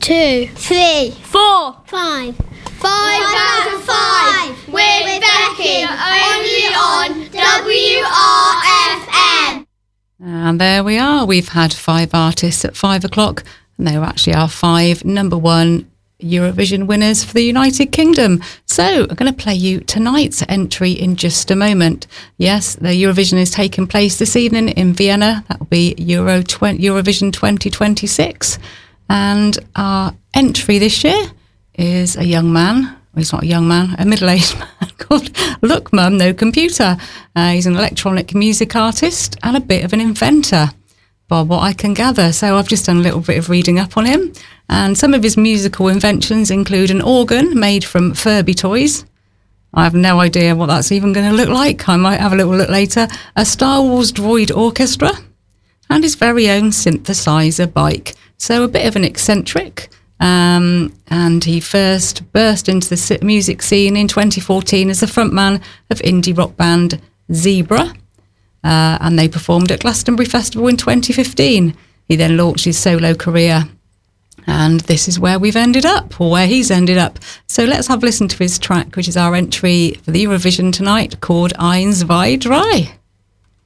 2, 3, 4, 5. 5 out of 5 with Becky, only on WRFM. And there we are. We've had 5 artists at 5 o'clock, and they were actually our 5 number 1 Eurovision winners for the United Kingdom. So I'm going to play you tonight's entry in just a moment. Yes, the Eurovision is taking place this evening in Vienna. That will be Eurovision 2026. And our entry this year is a young man. Well, he's not a young man, a middle-aged man called Look Mum No Computer. He's an electronic music artist and a bit of an inventor, by what I can gather. So I've just done a little bit of reading up on him. And some of his musical inventions include an organ made from Furby toys. I have no idea what that's even going to look like. I might have a little look later. A Star Wars droid orchestra and his very own synthesizer bike. So a bit of an eccentric. And he first burst into the music scene in 2014 as the frontman of indie rock band Zebra. And they performed at Glastonbury Festival in 2015. He then launched his solo career. And this is where we've ended up, or where he's ended up. So let's have a listen to his track, which is our entry for the Eurovision tonight, called Eins, Zwei, Drei.